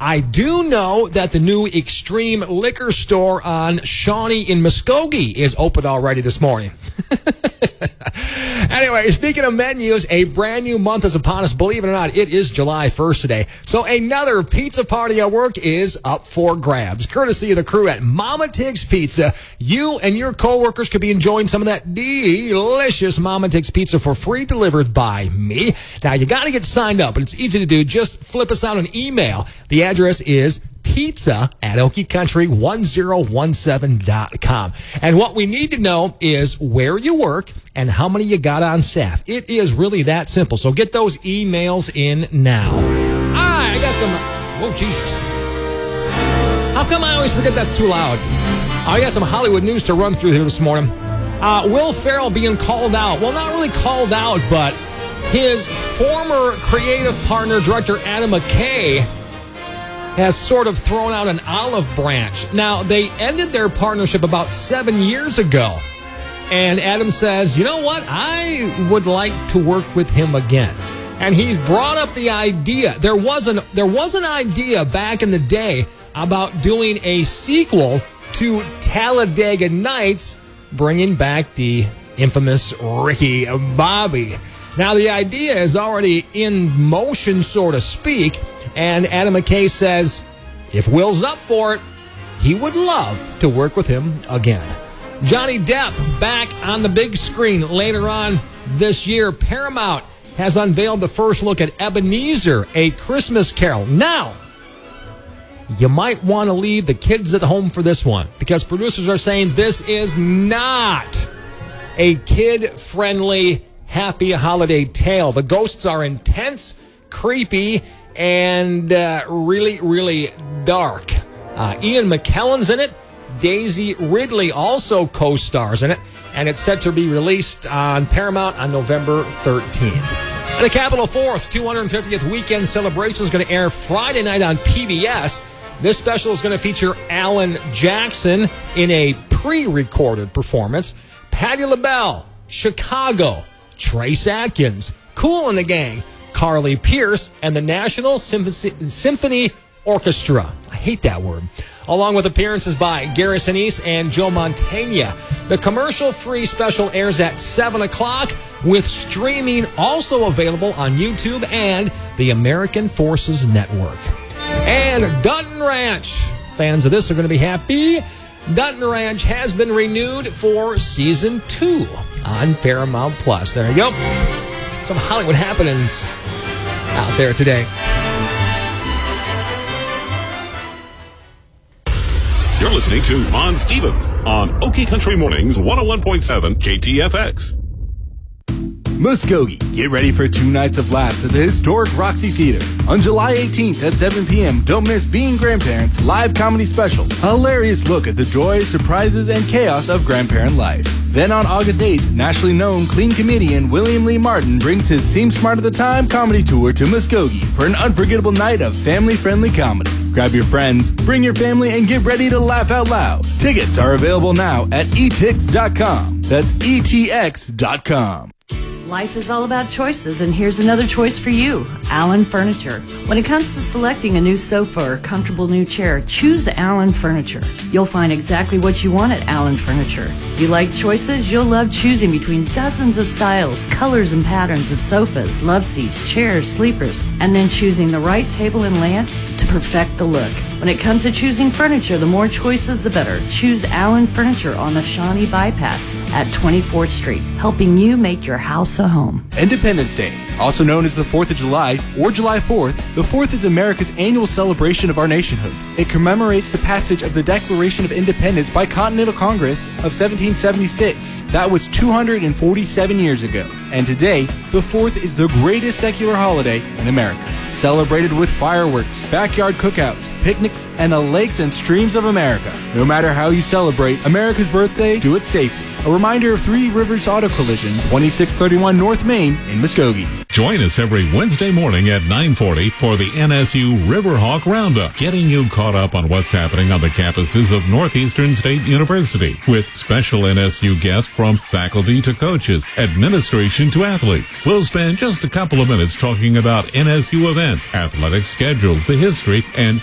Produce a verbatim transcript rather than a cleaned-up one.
I do know that the new Extreme Liquor Store on Shawnee in Muskogee is open already this morning. Anyway, speaking of menus, a brand new month is upon us. Believe it or not, it is July first today. So another pizza party at work is up for grabs. Courtesy of the crew at Mama Tig's Pizza, you and your coworkers could be enjoying some of that delicious Mama Tig's Pizza for free, delivered by me. Now, you got to get signed up, and it's easy to do. Just flip us out an email. The address is pizza at okie country one zero one seven dot com. And what we need to know is where you work and how many you got on staff. It is really that simple. So get those emails in now. All right, I got some... Oh, Jesus. How come I always forget that's too loud? I got some Hollywood news to run through here this morning. Uh, Will Ferrell being called out. Well, not really called out, but his former creative partner, director Adam McKay, has sort of thrown out an olive branch. Now, they ended their partnership about seven years ago. And Adam says, you know what? I would like to work with him again. And he's brought up the idea. There was an, there was an idea back in the day about doing a sequel to Talladega Nights, bringing back the infamous Ricky Bobby. Now, the idea is already in motion, so to speak. And Adam McKay says, if Will's up for it, he would love to work with him again. Johnny Depp back on the big screen later on this year. Paramount has unveiled the first look at Ebenezer, A Christmas Carol. Now, you might want to leave the kids at home for this one, because producers are saying this is not a kid-friendly, happy holiday tale. The ghosts are intense, creepy, and uh, really, really dark. Uh, Ian McKellen's in it. Daisy Ridley also co-stars in it. And it's set to be released on Paramount on November thirteenth. And the Capitol Fourth two hundred fiftieth Weekend Celebration is going to air Friday night on P B S. This special is going to feature Alan Jackson in a pre-recorded performance. Patti LaBelle, Chicago, Trace Atkins, Kool and the Gang, Carly Pierce, and the National Symph- Symphony Orchestra. I hate that word. Along with appearances by Gary Sinise and Joe Mantegna. The commercial-free special airs at seven o'clock, with streaming also available on YouTube and the American Forces Network. And Dutton Ranch. Fans of this are going to be happy. Dutton Ranch has been renewed for season two on Paramount Plus. There you go. Some Hollywood happenings out there today. You're listening to Ron Stevens on Okie Country Mornings one oh one point seven K T F X. Muskogee, get ready for two nights of laughs at the historic Roxy Theater. On July eighteenth at seven p.m., don't miss Being Grandparents live comedy special. A hilarious look at the joys, surprises, and chaos of grandparent life. Then on August eighth, nationally known clean comedian William Lee Martin brings his Seem Smart at the Time comedy tour to Muskogee for an unforgettable night of family-friendly comedy. Grab your friends, bring your family, and get ready to laugh out loud. Tickets are available now at e tix dot com. That's e t x dot com. Life is all about choices, and here's another choice for you, Allen Furniture. When it comes to selecting a new sofa or comfortable new chair, choose Allen Furniture. You'll find exactly what you want at Allen Furniture. You like choices? You'll love choosing between dozens of styles, colors, and patterns of sofas, love seats, chairs, sleepers, and then choosing the right table and lamps to perfect the look. When it comes to choosing furniture, the more choices, the better. Choose Allen Furniture on the Shawnee Bypass at twenty-fourth Street, helping you make your house a home. Independence Day, also known as the fourth of July or July fourth, the fourth is America's annual celebration of our nationhood. It commemorates the passage of the Declaration of Independence by Continental Congress of seventeen seventy-six. That was two hundred forty-seven years ago. And today, the fourth is the greatest secular holiday in America. Celebrated with fireworks, backyard cookouts, picnics, and the lakes and streams of America. No matter how you celebrate America's birthday, do it safely. A reminder of Three Rivers Auto Collision, twenty-six thirty-one North Main in Muskogee. Join us every Wednesday morning at nine forty for the N S U Riverhawk Roundup, getting you caught up on what's happening on the campuses of Northeastern State University, with special N S U guests from faculty to coaches, administration to athletes. We'll spend just a couple of minutes talking about N S U events, athletic schedules, the history, and